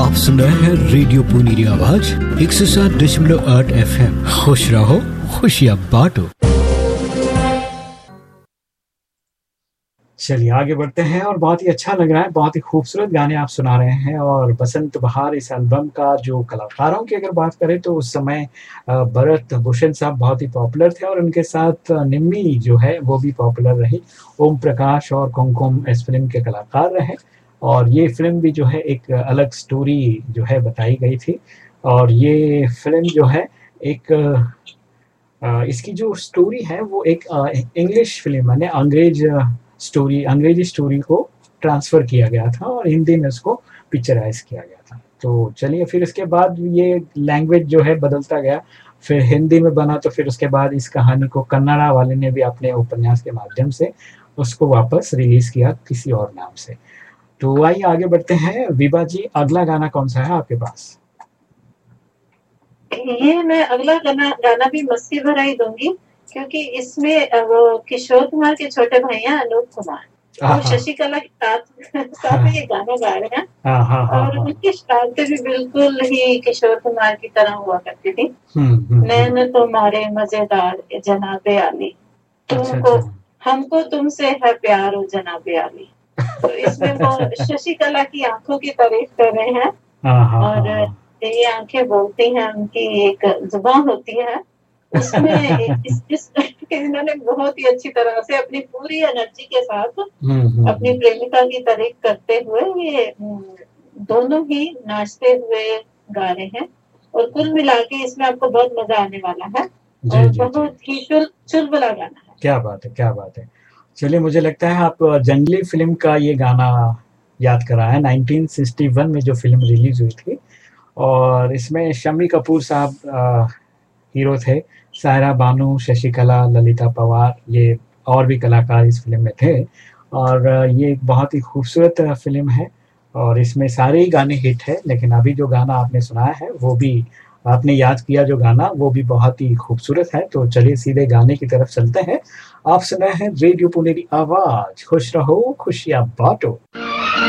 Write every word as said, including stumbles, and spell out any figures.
आप सुन रहे हैं रेडियो पुनेरी आवाज एक सौ सात दशमलव आठ एफ एम। खुश रहो, खुशियाँ बांटो। चलिए आगे बढ़ते हैं और बहुत ही अच्छा लग रहा है, बहुत ही खूबसूरत गाने आप सुना रहे हैं। और बसंत बहार इस एल्बम का जो कलाकारों की अगर बात करें तो उस समय अ, भरत भूषण साहब बहुत ही पॉपुलर थे और उनके साथ अ, निम्मी जो है वो भी पॉपुलर रही। ओम प्रकाश और कुमकुम इस फ़िल्म के कलाकार रहे और ये फ़िल्म भी जो है एक अलग स्टोरी जो है बताई गई थी। और ये फ़िल्म जो है एक अ, इसकी जो स्टोरी है वो एक अ, इंग्लिश फ़िल्म माने अंग्रेज स्टोरी अंग्रेजी स्टोरी को ट्रांसफ़र किया गया था और हिंदी में उसको पिक्चराइज़ किया गया था। तो चलिए फिर इसके बाद ये लैंग्वेज जो है बदलता गया, फिर हिंदी में बना तो फिर उसके बाद इस कहानी को कन्नड़ा वाले ने भी अपने उपन्यास के माध्यम से उसको वापस रिलीज़ किया किसी और नाम से। तो आइए आगे बढ़ते हैं। विभा जी अगला गाना कौन-सा है आपके पास? ये मैं अगला गाना गाना भी मस्ती भरा ही दूँगी क्योंकि इसमें अ, वो किशोर कुमार के छोटे भाई हैं अनूप कुमार, हाँ, वो हाँ। शशिकला के साथ साथ में ये गाना गा रहे हैं हाँ, हाँ, हाँ, और हाँ। उनकी शरारतें भी बिल्कुल ही किशोर कुमार की तरह हुआ करती थी। हुँ, हुँ, हुँ। नैन तुम्हारे मज़ेदार ए जनाबे आली, अच्छा, तुमको अच्छा। हमको तुमसे है प्यार ओ जनाबे आली। तो इसमें वो शशिकला की आँखों की तारीफ़ कर रहे हैं हाँ, हाँ, और हाँ, हाँ। ये आँखें बोलती हैं, उनकी एक ज़ुबान होती है, उसमें ए इस इस इन्होंने बहुत ही अच्छी तरह से अपनी पूरी एनर्जी के साथ हुँ, हुँ, अपनी हुँ। प्रेमिका की तारीफ़ करते हुए ये उम, दोनों ही नाचते हुए गा रहे हैं और कुल मिला के इसमें आपको बहुत मज़ा आने वाला है जी, और जी, जी। बहुत ही चुल चुलबुला गाना है। क्या बात है, क्या बात है। चलिए मुझे लगता है आप जंगली फ़िल्म का ये गाना याद कराएँ नाइनटीन सिक्सटी वन में जो फ़िल्म रिलीज़ हुई थी और इसमें शम्मी कपूर साहब अ, हीरो थे, सायरा बानू, शशिकला, ललिता पंवार ये और भी कलाकार इस फ़िल्म में थे और ये एक बहुत ही खूबसूरत फ़िल्म है और इसमें सारे ही गाने हिट हैं, लेकिन अभी जो गाना आपने सुनाया है वो भी आपने याद किया जो गाना वो भी बहुत ही खूबसूरत है। तो चलिए सीधे गाने की तरफ चलते हैं। आप सुन रहे हैं रेडियो पुनेरी आवाज़, खुश रहो खुशियाँ बाँटो।